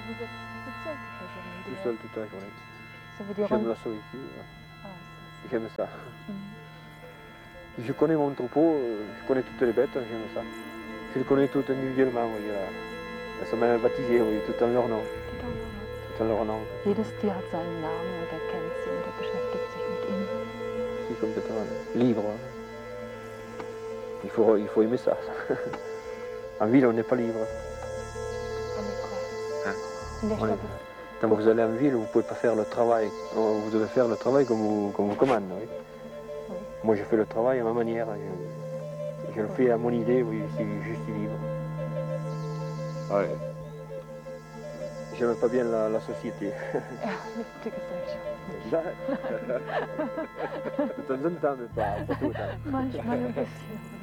vous êtes toute seule toute la journée? Tout seul toute la journée. Ça veut dire... J'aime la solitude. Ah, J'aime ça. Mhm. Je connais mon troupeau, je connais toutes les bêtes, j'aime ça. Je les connais toutes individuellement, oui. Elles sont même baptisées, oui, tout en leur nom. Tout en leur nom. Jedes Tier hat seinen Namen und er kennt sie und er beschäftigt sich mit ihnen. C'est complètement libre. Il faut aimer ça. En ville, on n'est pas libre. Quand vous allez en ville, vous ne pouvez pas faire le travail. Vous devez faire le travail comme vous commande. Oui. Oui. Moi, je fais le travail à ma manière. Je le fais à mon idée, oui, je suis libre. Ouais. J'aime pas bien la société. Die Gesellschaft. De temps en temps, mais pas tout le temps. Manchmal ein bisschen.